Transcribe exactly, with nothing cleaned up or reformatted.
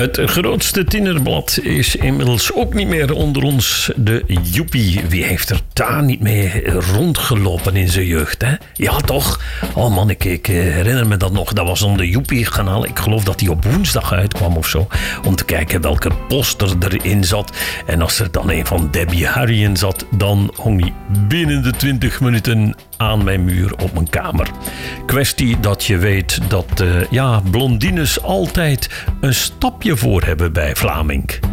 Het grootste tienerblad is inmiddels ook niet meer onder ons. De Joepie. Wie heeft er daar niet mee rondgelopen in zijn jeugd, hè? Ja, toch? Oh man, ik, ik herinner me dat nog. Dat was dan de Joepie-kanaal. Ik geloof dat die op woensdag uitkwam of zo. Om te kijken welke poster erin zat. En als er dan een van Debbie Harry in zat, dan hong hij binnen de twintig minuten aan mijn muur op mijn kamer. Kwestie dat je weet dat uh, ja, blondines altijd een stapje voor hebben bij Vlaming.